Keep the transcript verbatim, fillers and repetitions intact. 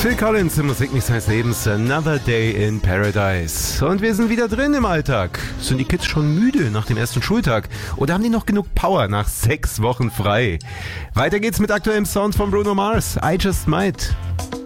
Phil Collins im Musikmix seines Lebens, Another Day in Paradise. Und wir sind wieder drin im Alltag. Sind die Kids schon müde nach dem ersten Schultag? Oder haben die noch genug Power nach sechs Wochen frei? Weiter geht's mit aktuellem Sound von Bruno Mars, I Just Might.